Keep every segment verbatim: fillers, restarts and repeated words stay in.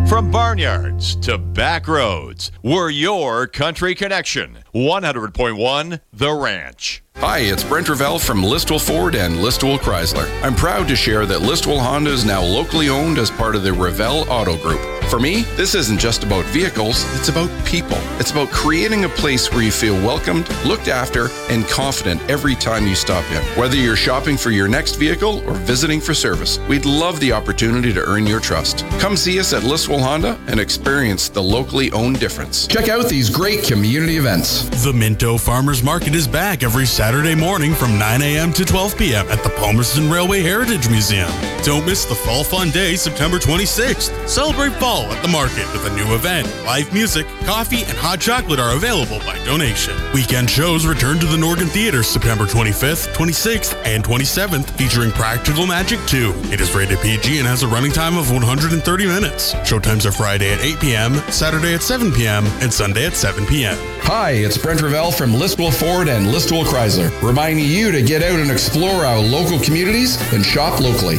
From barnyards to back roads, we're your country connection. one hundred point one The Ranch. Hi, it's Brent Ravel from Listowel Ford and Listowel Chrysler. I'm proud to share that Listowel Honda is now locally owned as part of the Ravel Auto Group. For me, this isn't just about vehicles, it's about people. It's about creating a place where you feel welcomed, looked after, and confident every time you stop in. Whether you're shopping for your next vehicle or visiting for service, we'd love the opportunity to earn your trust. Come see us at Listowel Honda and experience the locally owned difference. Check out these great community events. The Minto Farmers Market is back every Saturday morning from nine a.m. to twelve p.m. at the Palmerston Railway Heritage Museum. Don't miss the Fall Fun Day, September twenty-sixth. Celebrate fall at the market with a new event. Live music, coffee, and hot chocolate are available by donation. Weekend shows return to the Norgan Theatre September twenty-fifth, twenty-sixth, and twenty-seventh, featuring Practical Magic two. It is rated P G and has a running time of one hundred thirty minutes. Showtimes are Friday at eight p.m., Saturday at seven p.m., and Sunday at seven p.m. Hi, it's Brent Ravel from Listowel Ford and Listowel Chrysler, reminding you to get out and explore our local communities and shop locally.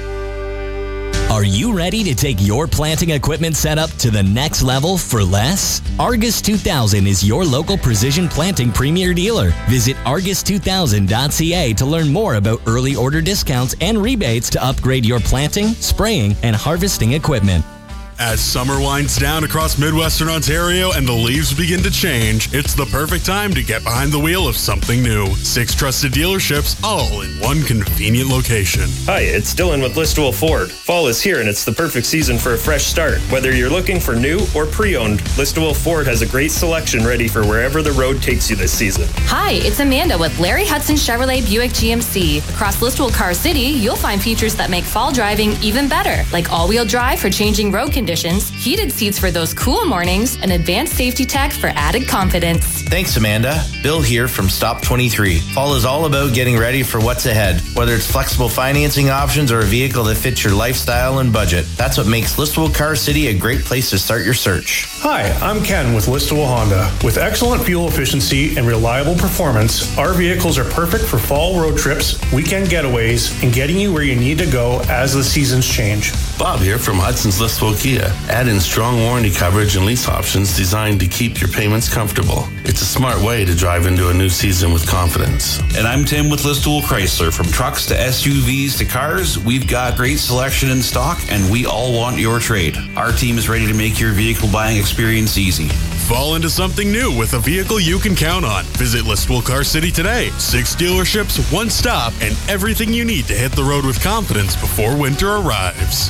Are you ready to take your planting equipment setup to the next level for less? Argus two thousand is your local precision planting premier dealer. Visit argus two thousand dot c a to learn more about early order discounts and rebates to upgrade your planting, spraying, and harvesting equipment. As summer winds down across Midwestern Ontario and the leaves begin to change, it's the perfect time to get behind the wheel of something new. Six trusted dealerships, all in one convenient location. Hi, it's Dylan with Listowel Ford. Fall is here and it's the perfect season for a fresh start. Whether you're looking for new or pre-owned, Listowel Ford has a great selection ready for wherever the road takes you this season. Hi, it's Amanda with Larry Hudson Chevrolet Buick G M C. Across Listowel Car City, you'll find features that make fall driving even better, like all-wheel drive for changing road conditions, heated seats for those cool mornings, and advanced safety tech for added confidence. Thanks, Amanda. Bill here from Stop twenty-three. Fall is all about getting ready for what's ahead. Whether it's flexible financing options or a vehicle that fits your lifestyle and budget, that's what makes Listowel Car City a great place to start your search. Hi, I'm Ken with Listowel Honda. With excellent fuel efficiency and reliable performance, our vehicles are perfect for fall road trips, weekend getaways, and getting you where you need to go as the seasons change. Bob here from Hudson's Listowel Kia. Add in strong warranty coverage and lease options designed to keep your payments comfortable. It's a smart way to drive into a new season with confidence. And I'm Tim with Listowel Chrysler. From trucks to S U Vs to cars, we've got great selection in stock, and we all want your trade. Our team is ready to make your vehicle buying experience easy. Fall into something new with a vehicle you can count on. Visit Listowel Car City today. Six dealerships, one stop, and everything you need to hit the road with confidence before winter arrives.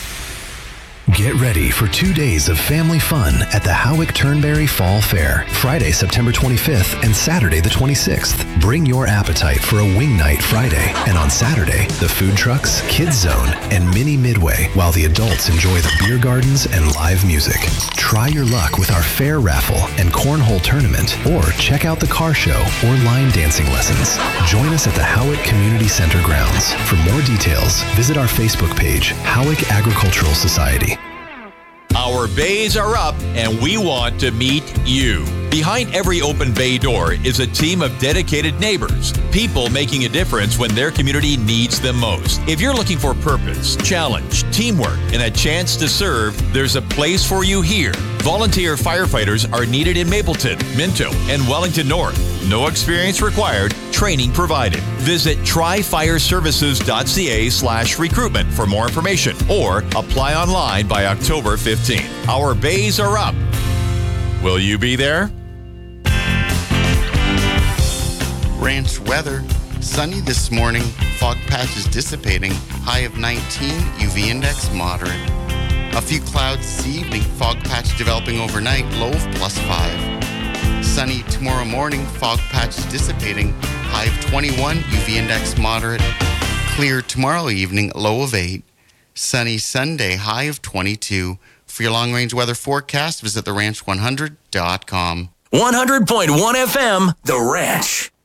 Get ready for two days of family fun at the Howick Turnberry Fall Fair, Friday, September twenty-fifth and Saturday the twenty-sixth. Bring your appetite for a wing night Friday, and on Saturday, the food trucks, kids zone, and mini midway, while the adults enjoy the beer gardens and live music. Try your luck with our fair raffle and cornhole tournament, or check out the car show or line dancing lessons. Join us at the Howick Community Center grounds. For more details, visit our Facebook page, Howick Agricultural Society. Our bays are up, and we want to meet you. Behind every open bay door is a team of dedicated neighbors, people making a difference when their community needs them most. If you're looking for purpose, challenge, teamwork, and a chance to serve, there's a place for you here. Volunteer firefighters are needed in Mapleton, Minto, and Wellington North. No experience required, training provided. Visit try fire services dot c a slash recruitment for more information, or apply online by October fifteenth. Our bays are up. Will you be there? Ranch weather. Sunny this morning. Fog patches dissipating. High of nineteen. U V index moderate. A few clouds this evening. Fog patch developing overnight. Low of plus five. Sunny tomorrow morning. Fog patches dissipating. High of twenty-one. U V index moderate. Clear tomorrow evening. Low of eight. Sunny Sunday. High of twenty-two. For your long-range weather forecast, visit the ranch one hundred dot com. one hundred point one F M, The Ranch.